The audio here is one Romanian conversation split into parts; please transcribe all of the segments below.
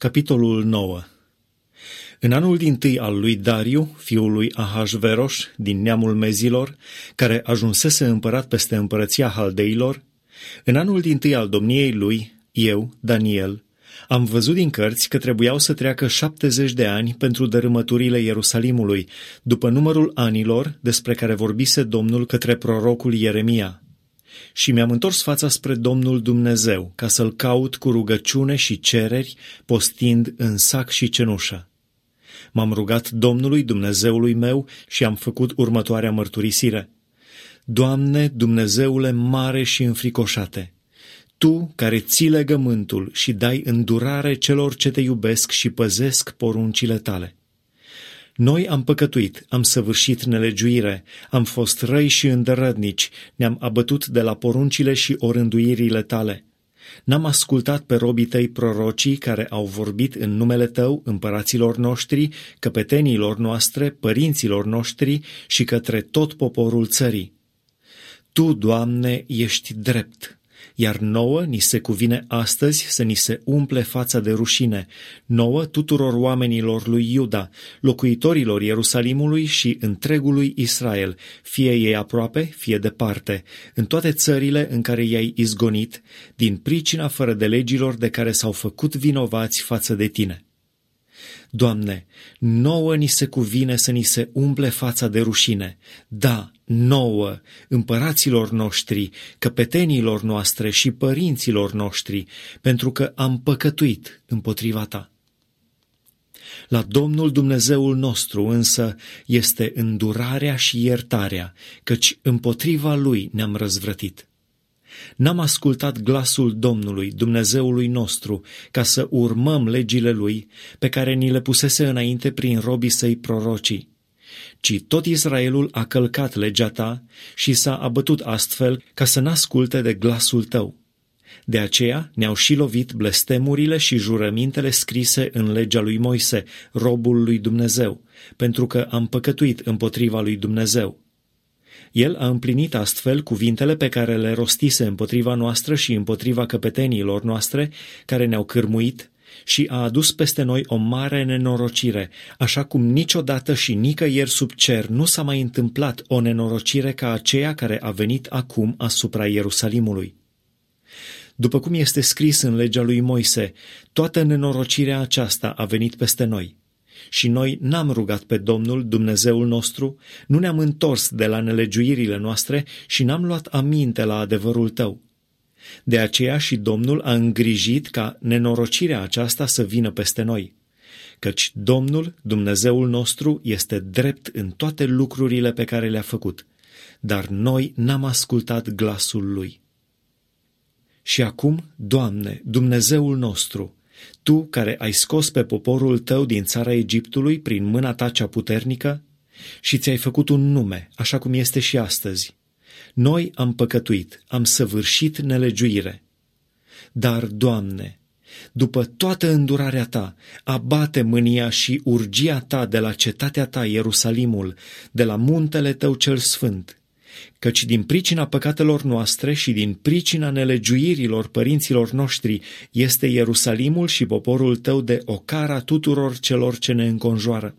Capitolul 9. În anul dintâi al lui Dariu, fiul lui Ahasveros, din neamul Mezilor, care ajunsese împărat peste împărăția Haldeilor, în anul dintâi al domniei lui, eu, Daniel, am văzut din cărți că trebuiau să treacă 70 de ani pentru dărâmăturile Ierusalimului, după numărul anilor despre care vorbise Domnul către prorocul Ieremia. Și mi-am întors fața spre Domnul Dumnezeu, ca să-L caut cu rugăciune și cereri, postind în sac și cenușă. M-am rugat Domnului Dumnezeului meu și am făcut următoarea mărturisire. Doamne, Dumnezeule mare și înfricoșate, Tu care ții legământul și dai îndurare celor ce te iubesc și păzesc poruncile Tale. Noi am păcătuit, am săvârșit nelegiuire, am fost răi și îndărădnici, ne-am abătut de la poruncile și orânduirile Tale. N-am ascultat pe robii Tăi prorocii care au vorbit în numele Tău împăraților noștri, căpetenilor noastre, părinților noștri și către tot poporul țării. Tu, Doamne, ești drept, iar nouă ni se cuvine astăzi să ni se umple fața de rușine, nouă tuturor oamenilor lui Iuda, locuitorilor Ierusalimului și întregului Israel, fie ei aproape, fie departe, în toate țările în care i-ai izgonit, din pricina fără de legilor de care s-au făcut vinovați față de Tine. Doamne, nouă ni se cuvine să ni se umple fața de rușine, da, nouă, împăraților noștri, căpetenilor noastre și părinților noștri, pentru că am păcătuit împotriva Ta. La Domnul Dumnezeul nostru însă este îndurarea și iertarea, căci împotriva Lui ne-am răzvrătit. N-am ascultat glasul Domnului, Dumnezeului nostru, ca să urmăm legile Lui, pe care ni le pusese înainte prin robii Săi prorocii, ci tot Israelul a călcat legea Ta și s-a abătut astfel ca să n-asculte de glasul Tău. De aceea ne-au și lovit blestemurile și jurămintele scrise în legea lui Moise, robul lui Dumnezeu, pentru că am păcătuit împotriva lui Dumnezeu. El a împlinit astfel cuvintele pe care le rostise împotriva noastră și împotriva căpetenilor noastre, care ne-au cârmuit, și a adus peste noi o mare nenorocire, așa cum niciodată și nicăieri sub cer nu s-a mai întâmplat o nenorocire ca aceea care a venit acum asupra Ierusalimului. După cum este scris în legea lui Moise, toată nenorocirea aceasta a venit peste noi. Și noi n-am rugat pe Domnul, Dumnezeul nostru, nu ne-am întors de la nelegiuirile noastre și n-am luat aminte la adevărul Tău. De aceea și Domnul a îngrijit ca nenorocirea aceasta să vină peste noi, căci Domnul, Dumnezeul nostru, este drept în toate lucrurile pe care le-a făcut, dar noi n-am ascultat glasul Lui. Și acum, Doamne, Dumnezeul nostru, Tu care ai scos pe poporul Tău din țara Egiptului prin mâna Ta cea puternică și ți-ai făcut un nume, așa cum este și astăzi, noi am păcătuit, am săvârșit nelegiuire. Dar, Doamne, după toată îndurarea Ta, abate mânia și urgia Ta de la cetatea Ta, Ierusalimul, de la muntele Tău cel sfânt, căci din pricina păcatelor noastre și din pricina nelegiuirilor părinților noștri este Ierusalimul și poporul Tău de ocara tuturor celor ce ne înconjoară.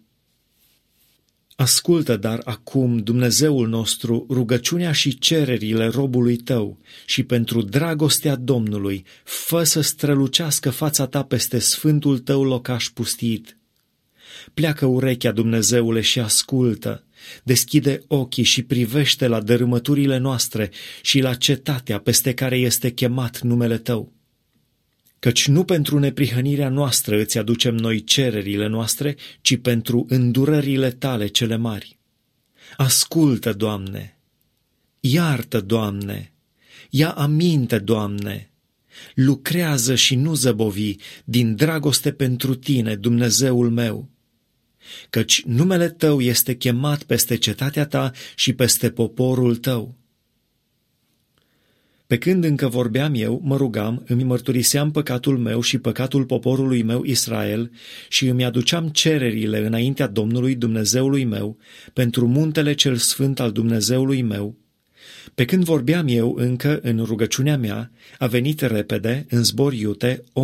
Ascultă dar acum, Dumnezeul nostru, rugăciunea și cererile robului Tău și pentru dragostea Domnului, fă să strălucească fața Ta peste sfântul Tău locaș pustit. Pleacă urechea, Dumnezeule, și ascultă, deschide ochii și privește la dărâmăturile noastre și la cetatea peste care este chemat numele Tău. Căci nu pentru neprihănirea noastră îți aducem noi cererile noastre, ci pentru îndurările Tale cele mari. Ascultă, Doamne! Iartă, Doamne! Ia aminte, Doamne! Lucrează și nu zăbovi din dragoste pentru Tine, Dumnezeul meu! Căci numele Tău este chemat peste cetatea Ta și peste poporul Tău. Pe când încă vorbeam eu, mă rugam, îmi mărturiseam păcatul meu și păcatul poporului meu Israel și îmi aduceam cererile înaintea Domnului Dumnezeului meu pentru muntele cel sfânt al Dumnezeului meu. Pe când vorbeam eu încă în rugăciunea mea, a venit repede, în zbor iute,